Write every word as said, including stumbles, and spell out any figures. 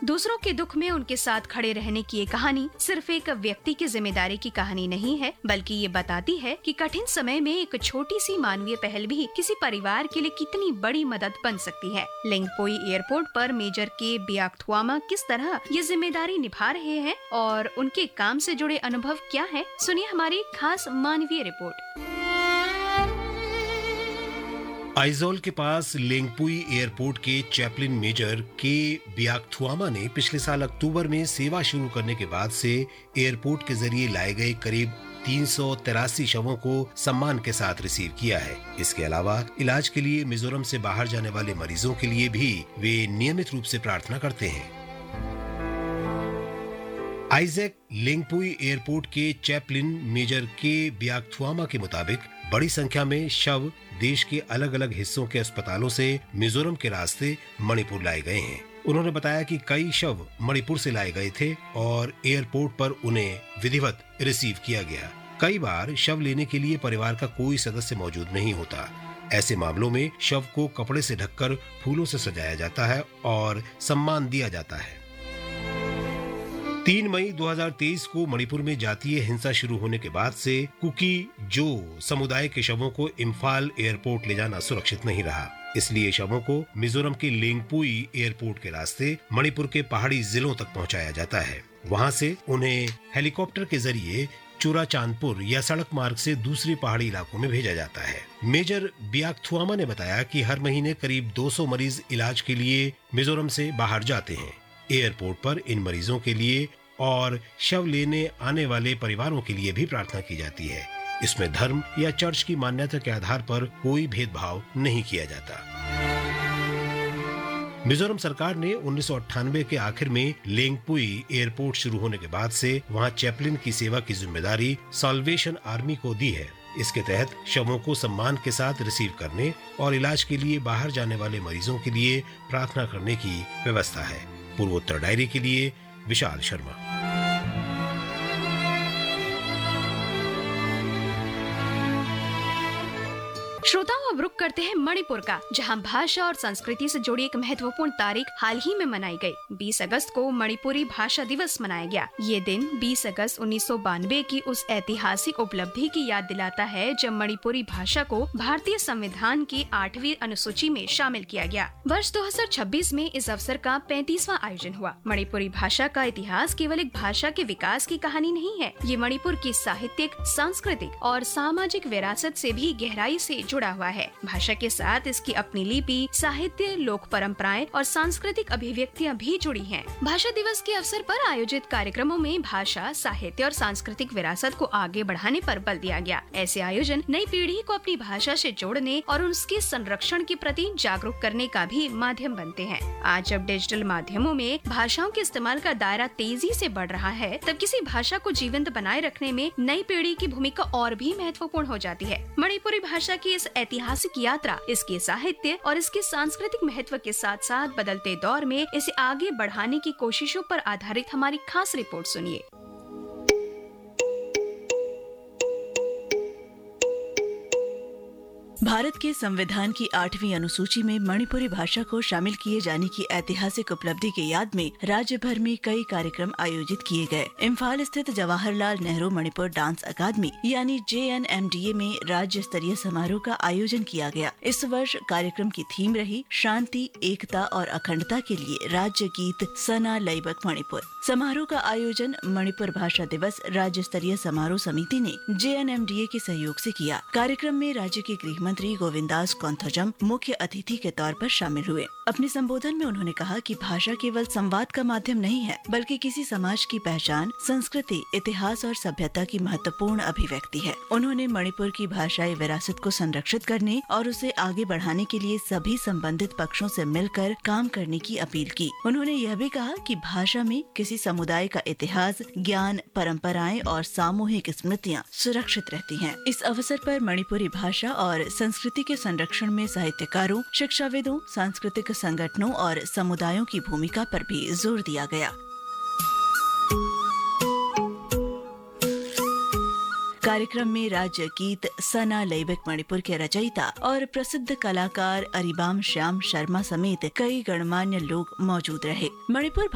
दूसरों के दुख में उनके साथ खड़े रहने की ये कहानी सिर्फ एक व्यक्ति की जिम्मेदारी की कहानी नहीं है, बल्कि ये बताती है कि कठिन समय में एक छोटी सी मानवीय पहल भी किसी परिवार के लिए कितनी बड़ी मदद बन सकती है। लिंगपोई एयरपोर्ट पर मेजर के बियाकथुआमा किस तरह ये जिम्मेदारी निभा रहे हैं और उनके काम से जुड़े अनुभव क्या है, सुनिए हमारी खास मानवीय रिपोर्ट। आइजोल के पास लिंगपुई एयरपोर्ट के चैपलिन मेजर के बियाकथुआमा ने पिछले साल अक्टूबर में सेवा शुरू करने के बाद से एयरपोर्ट के जरिए लाए गए करीब तीन सौ तिरासी शवों को सम्मान के साथ रिसीव किया है। इसके अलावा इलाज के लिए मिजोरम से बाहर जाने वाले मरीजों के लिए भी वे नियमित रूप से प्रार्थना करते हैं। आइजैक लिंगपुई एयरपोर्ट के चैपलिन मेजर के बियाकथुआमा के मुताबिक बड़ी संख्या में शव देश के अलग अलग हिस्सों के अस्पतालों से मिजोरम के रास्ते मणिपुर लाए गए हैं। उन्होंने बताया कि कई शव मणिपुर से लाए गए थे और एयरपोर्ट पर उन्हें विधिवत रिसीव किया गया। कई बार शव लेने के लिए परिवार का कोई सदस्य मौजूद नहीं होता। ऐसे मामलों में शव को कपड़े से ढककर फूलों से सजाया जाता है और सम्मान दिया जाता है। तीन मई दो हज़ार तेईस को मणिपुर में जातीय हिंसा शुरू होने के बाद से कुकी जो समुदाय के शवों को इम्फाल एयरपोर्ट ले जाना सुरक्षित नहीं रहा। इसलिए शवों को मिजोरम के लिंगपुई एयरपोर्ट के रास्ते मणिपुर के पहाड़ी जिलों तक पहुंचाया जाता है। वहां से उन्हें हेलीकॉप्टर के जरिए चुराचांदपुर या सड़क मार्ग से दूसरी पहाड़ी इलाकों में भेजा जाता है। मेजर बियाकथुआमा ने बताया कि हर महीने करीब दो सौ मरीज इलाज के लिए मिजोरम से बाहर जाते हैं। एयरपोर्ट पर इन मरीजों के लिए और शव लेने आने वाले परिवारों के लिए भी प्रार्थना की जाती है। इसमें धर्म या चर्च की मान्यता के आधार पर कोई भेदभाव नहीं किया जाता। मिजोरम सरकार ने उन्नीस सौ अट्ठानवे के आखिर में लिंगपुई एयरपोर्ट शुरू होने के बाद से वहां चैपलिन की सेवा की जिम्मेदारी साल्वेशन आर्मी को दी है। इसके तहत शवों को सम्मान के साथ रिसीव करने और इलाज के लिए बाहर जाने वाले मरीजों के लिए प्रार्थना करने की व्यवस्था है। पूर्वोत्तर डायरी के लिए विशाल शर्मा। श्रोताओं, अब रुक करते हैं मणिपुर का, जहां भाषा और संस्कृति से जुड़ी एक महत्वपूर्ण तारीख हाल ही में मनाई गई। बीस अगस्त को मणिपुरी भाषा दिवस मनाया गया। ये दिन बीस अगस्त उन्नीस सौ बानवे की उस ऐतिहासिक उपलब्धि की याद दिलाता है जब मणिपुरी भाषा को भारतीय संविधान की आठवीं अनुसूची में शामिल किया गया। वर्ष दो हज़ार छब्बीस में इस अवसर का पैंतीसवां आयोजन हुआ। मणिपुरी भाषा का इतिहास केवल एक भाषा के विकास की कहानी नहीं है, ये मणिपुर की साहित्यिक, सांस्कृतिक और सामाजिक विरासत से भी गहराई से जुड़ा हुआ है। भाषा के साथ इसकी अपनी लिपि, साहित्य, लोक परंपराएं और सांस्कृतिक अभिव्यक्तियां भी जुड़ी हैं। भाषा दिवस के अवसर पर आयोजित कार्यक्रमों में भाषा, साहित्य और सांस्कृतिक विरासत को आगे बढ़ाने पर बल दिया गया। ऐसे आयोजन नई पीढ़ी को अपनी भाषा से जोड़ने और उसके संरक्षण के प्रति जागरूक करने का भी माध्यम बनते हैं। आज जब डिजिटल माध्यमों में भाषाओं के इस्तेमाल का दायरा तेजी से बढ़ रहा है, तब किसी भाषा को जीवंत बनाए रखने में नई पीढ़ी की भूमिका और भी महत्वपूर्ण हो जाती है। मणिपुरी भाषा की इस ऐतिहासिक यात्रा इसके साहित्य और इसके सांस्कृतिक महत्व के साथ साथ बदलते दौर में इसे आगे बढ़ाने की कोशिशों पर आधारित हमारी खास रिपोर्ट सुनिए। भारत के संविधान की आठवीं अनुसूची में मणिपुरी भाषा को शामिल किए जाने की ऐतिहासिक उपलब्धि के याद में राज्य भर में कई कार्यक्रम आयोजित किए गए। इम्फाल स्थित जवाहरलाल नेहरू मणिपुर डांस अकादमी यानी जे एन एम डी ए में राज्य स्तरीय समारोह का आयोजन किया गया। इस वर्ष कार्यक्रम की थीम रही शांति, एकता और अखंडता के लिए राज्य गीत सना लैबक मणिपुर। समारोह का आयोजन मणिपुर भाषा दिवस राज्य स्तरीय समारोह समिति ने जे एन एम डी ए के सहयोग से किया। कार्यक्रम में राज्य के गृह मंत्री गोविंदास कौंथोजम मुख्य अतिथि के तौर पर शामिल हुए। अपने संबोधन में उन्होंने कहा कि भाषा केवल संवाद का माध्यम नहीं है, बल्कि किसी समाज की पहचान, संस्कृति, इतिहास और सभ्यता की महत्वपूर्ण अभिव्यक्ति है। उन्होंने मणिपुर की भाषाई विरासत को संरक्षित करने और उसे आगे बढ़ाने के लिए सभी संबंधित पक्षों से मिलकर काम करने की अपील की। उन्होंने यह भी कहा कि भाषा में किसी समुदाय का इतिहास, ज्ञान, परंपराएं और सामूहिक स्मृतियां सुरक्षित रहती हैं। इस अवसर पर मणिपुरी भाषा और संस्कृति के संरक्षण में साहित्यकारों, शिक्षाविदों, सांस्कृतिक संगठनों और समुदायों की भूमिका पर भी जोर दिया गया। कार्यक्रम में राज्य गीत सना लैबक मणिपुर के रचयिता और प्रसिद्ध कलाकार अरिबाम श्याम शर्मा समेत कई गणमान्य लोग मौजूद रहे। मणिपुर